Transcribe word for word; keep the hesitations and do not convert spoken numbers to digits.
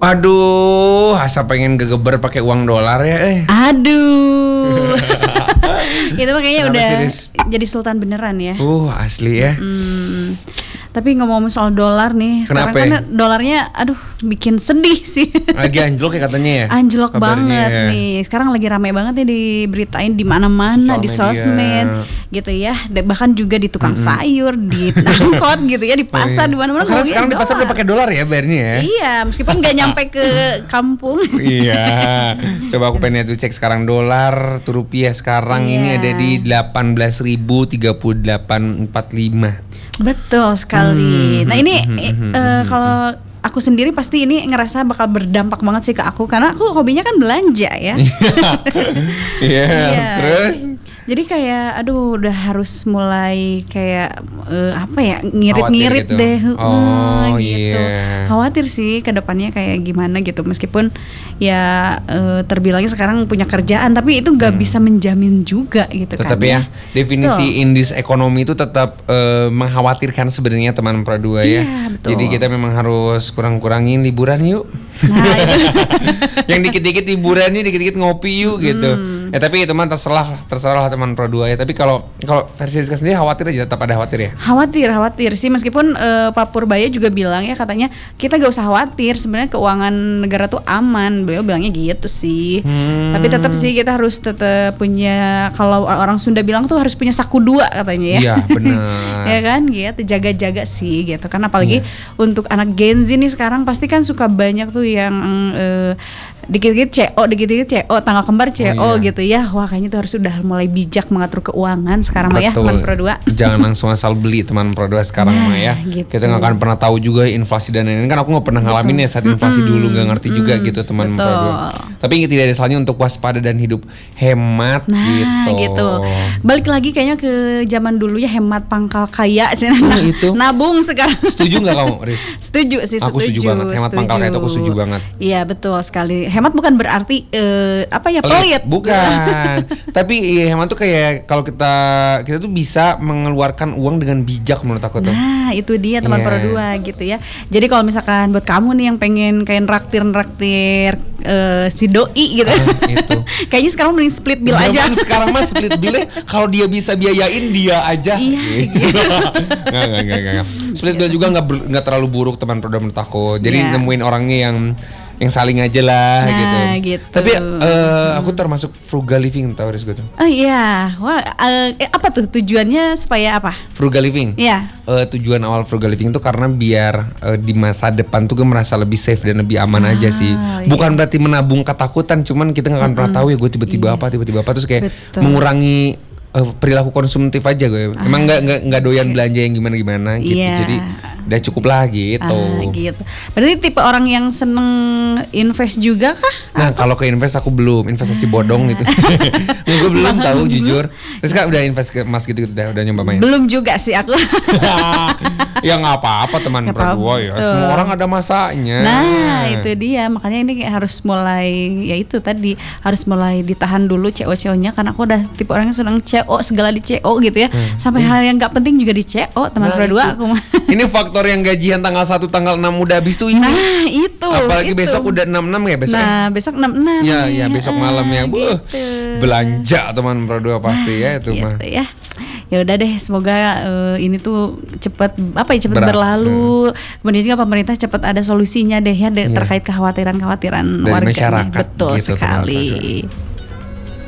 Aduh, asa pengen gegeber pakai uang dolar ya eh. Aduh. Itu makanya udah serius? Jadi sultan beneran ya. Uh, asli ya. Hmm. Tapi ngomong soal dolar nih, Kenapa sekarang ya? kan dolarnya aduh bikin sedih sih. Lagi anjlok ya katanya ya. Anjlok Kabarnya banget ya. nih. Sekarang lagi rame banget nih diberitain di mana-mana, di sosmed gitu ya. Bahkan juga di tukang mm-hmm. sayur, di angkot gitu ya, di pasar, di mana-mana. Karena sekarang di pasar udah pakai dolar ya bayarnya ya. Iya, meskipun nggak nyampe ke kampung. Iya. Coba aku pengen tuh cek sekarang dolar tuh rupiah sekarang iya. ini ada di delapan belas ribu tiga puluh delapan empat puluh lima. Betul sekali. Hmm, nah ini hmm, eh, hmm, uh, hmm, kalau aku sendiri pasti ini ngerasa bakal berdampak banget sih ke aku karena aku hobinya kan belanja ya. Iya. yeah, terus jadi kayak aduh udah harus mulai kayak uh, apa ya ngirit-ngirit gitu. deh oh, uh, gitu. Yeah. Khawatir sih ke depannya kayak gimana gitu meskipun ya uh, terbilangnya sekarang punya kerjaan tapi itu nggak hmm. bisa menjamin juga gitu tetap kan. Tetap ya definisi tuh. Indis ekonomi itu tetap uh, mengkhawatirkan sebenarnya teman Produa ya. Iya, betul. Jadi kita memang harus kurang-kurangin liburan yuk. Nah, itu. Yang dikit-dikit liburan nih, dikit-dikit ngopi yuk hmm. gitu. Ya tapi itu mah terserah terserah teman Produa ya. Tapi kalau kalau versi Rizka sendiri khawatir aja, tetap ada khawatir ya. Khawatir, khawatir sih meskipun uh, Pak Purbaya juga bilang ya katanya kita gak usah khawatir sebenarnya keuangan negara tuh aman. Beliau bilangnya gitu sih. Hmm. Tapi tetap sih kita harus tetap punya kalau orang Sunda bilang tuh harus punya saku dua katanya ya. Iya benar. Ya kan gitu jaga-jaga sih gitu kan apalagi yeah. untuk anak Gen Z nih sekarang pasti kan suka banyak tuh yang uh, dikit-dikit C O, dikit-dikit C O, tanggal kembar C O oh, iya. gitu ya. Wah kayaknya tuh harus udah mulai bijak mengatur keuangan sekarang mah ya teman Produa. Jangan langsung asal beli teman Produa sekarang nah, mah ya. Gitu. Kita nggak akan pernah tahu juga inflasi dan lain-lain kan aku nggak pernah ngalamin ya saat inflasi mm-hmm. dulu nggak ngerti mm-hmm. juga gitu teman Produa. Tapi tidak ada salahnya untuk waspada dan hidup hemat nah, gitu. gitu. Balik lagi kayaknya ke zaman dulu ya hemat pangkal kaya nah, itu. Nabung sekarang. Setuju nggak kamu, Riz? Setuju sih, aku setuju. Aku setuju banget hemat setuju. pangkal kaya itu aku setuju banget. Iya betul sekali. Hemat bukan berarti uh, apa ya pelit. Bukan. Tapi ya, hemat tuh kayak kalau kita kita tuh bisa mengeluarkan uang dengan bijak menurut aku tuh. Nah itu dia teman yeah. Produa gitu ya. Jadi kalau misalkan buat kamu nih yang pengen kayak raktir-raktir uh, si doi gitu. Uh, itu. Kayaknya sekarang mending split bill Jaman aja. Sekarang mah split billnya kalau dia bisa biayain dia aja. Iya. Nggak nggak nggak nggak. Split bill juga nggak nggak terlalu buruk teman Produa menurut aku. Jadi yeah. nemuin orangnya yang yang saling aja lah nah, gitu. gitu. Tapi uh, aku termasuk frugal living tau Riz gue tuh. Oh iya, wah uh, eh, apa tuh tujuannya supaya apa? Frugal living. Iya. Uh, tujuan awal frugal living itu karena biar uh, di masa depan tuh gue merasa lebih safe dan lebih aman ah, aja sih. Bukan iya. berarti menabung ketakutan, cuman kita nggak akan mm-hmm. pernah tahu ya gue tiba-tiba iya. apa tiba-tiba apa terus kayak Betul. mengurangi uh, perilaku konsumtif aja gue. Ah, Emang nggak nggak nggak doyan okay. belanja yang gimana-gimana gitu. Yeah. Jadi udah cukup lah gitu. Ah, gitu. Berarti tipe orang yang seneng invest juga kah? Nah kalau ke invest aku belum, investasi bodong gitu. Gue belum tahu jujur. Terus kan udah invest ke emas gitu, udah udah nyoba main. Belum juga sih aku. Ya nggak apa-apa teman Produa ya. Semua orang ada masanya. Nah itu dia makanya ini harus mulai ya itu tadi harus mulai ditahan dulu C O-C O-nya karena aku udah tipe orang yang seneng C O segala di C O gitu ya. Hmm. Sampai hmm. hal yang nggak penting juga di C O teman nah, Produa aku mah. Ini faktor yang gajian tanggal satu tanggal enam udah habis tuh ini. Nah itu. Apalagi itu. besok udah enam enam ya besok. Nah besok enam enam. Ya ya besok malam ya. Gitu. Belanja teman Produa pasti nah, ya itu gitu mah. Ya. Ya udah deh semoga uh, ini tuh cepat apa ya cepat berlalu hmm. kemudian juga pemerintah cepat ada solusinya deh ya de- yeah. terkait kekhawatiran-kekhawatiran warga masyarakat betul gitu, sekali.